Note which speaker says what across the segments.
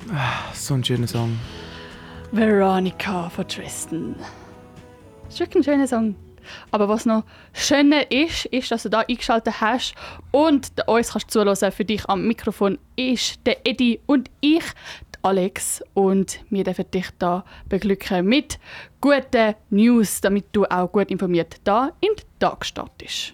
Speaker 1: So ein schöner Song.
Speaker 2: Veronica von Tristan. Das ist wirklich ein schöner Song. Aber was noch schöner ist, dass du da eingeschaltet hast und uns kannst zuhören. Für dich am Mikrofon ist der Edi und ich, Alex. Und wir dürfen dich da beglücken mit guten News, damit du auch gut informiert da in den Tag startest.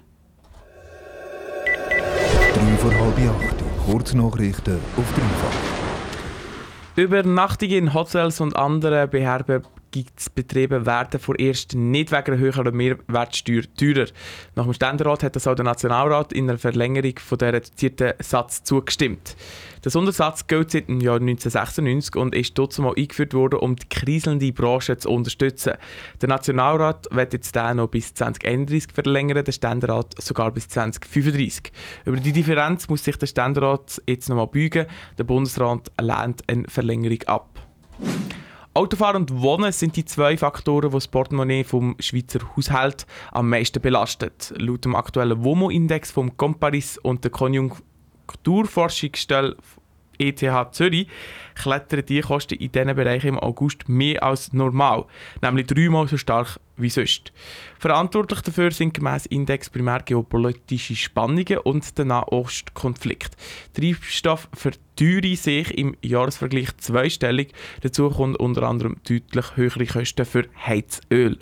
Speaker 3: 3 vor halb 8. Kurznachrichten auf Dreifach.
Speaker 1: Übernachtungen in Hotels und anderen Beherbergungsbetrieben werden vorerst nicht wegen einer höheren Mehrwertsteuer teurer. Nach dem Ständerat hat das auch der Nationalrat in einer Verlängerung von der reduzierten Satz zugestimmt. Der Sondersatz gilt seit dem Jahr 1996 und ist dazumal eingeführt worden, um die kriselnde Branche zu unterstützen. Der Nationalrat wird jetzt den noch bis 2031 verlängern, der Ständerat sogar bis 2035. Über die Differenz muss sich der Ständerat jetzt noch mal beugen. Der Bundesrat lehnt eine Verlängerung ab. Autofahren und Wohnen sind die 2 Faktoren, die das Portemonnaie vom Schweizer Haushalt am meisten belastet. Laut dem aktuellen WOMO-Index vom Comparis und der Konjunkturforschungsstelle ETH Zürich klettern die Kosten in diesen Bereichen im August mehr als normal, nämlich 3-mal so stark wie sonst. Verantwortlich dafür sind gemäss Index primär geopolitische Spannungen und der Nahostkonflikt. Treibstoff verteuern sich im Jahresvergleich zweistellig, dazu kommen unter anderem deutlich höhere Kosten für Heizöl.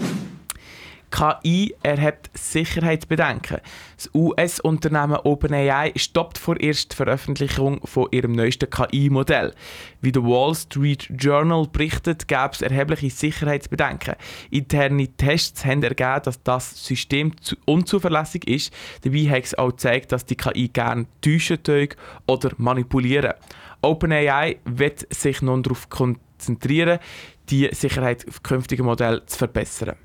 Speaker 1: KI erhebt Sicherheitsbedenken. Das US-Unternehmen OpenAI stoppt vorerst die Veröffentlichung von ihrem neuesten KI-Modell. Wie der Wall Street Journal berichtet, gab es erhebliche Sicherheitsbedenken. Interne Tests haben ergeben, dass das System unzuverlässig ist. Dabei hat es auch gezeigt, dass die KI gerne täuschen oder manipulieren. OpenAI wird sich nun darauf konzentrieren, die Sicherheit auf künftige Modelle zu verbessern.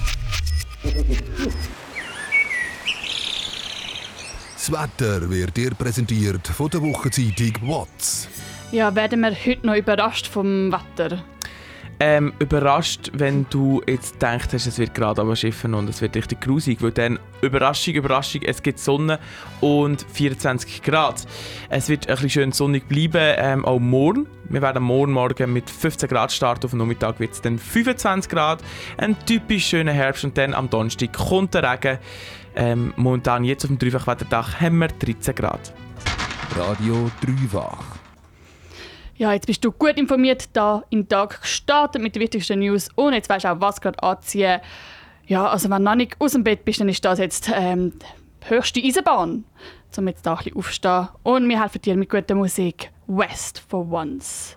Speaker 3: Das Wetter wird dir präsentiert von der Wochenzeitung WATS.
Speaker 2: Ja, werden wir heute noch überrascht vom Wetter?
Speaker 1: Überrascht, wenn du jetzt denkst, es wird gerade aber schiffen und es wird richtig grusig, weil dann Überraschung, es gibt Sonne und 24 Grad. Es wird ein bisschen schön sonnig bleiben, auch morgen. Wir werden morgen mit 15 Grad starten, auf den Nachmittag wird es dann 25 Grad. Ein typisch schöner Herbst und dann am Donnerstag kommt der Regen. Momentan jetzt auf dem Dreifachwetterdach haben wir 13 Grad.
Speaker 3: Radio Dreifach.
Speaker 2: Ja, jetzt bist du gut informiert da in den Tag gestartet mit den wichtigsten News und jetzt weißt du auch, was gerade anziehen. Ja, also wenn du noch nicht aus dem Bett bist, dann ist das jetzt die höchste Eisenbahn, um jetzt da ein bisschen aufzustehen. Und wir helfen dir mit guter Musik. West for Once.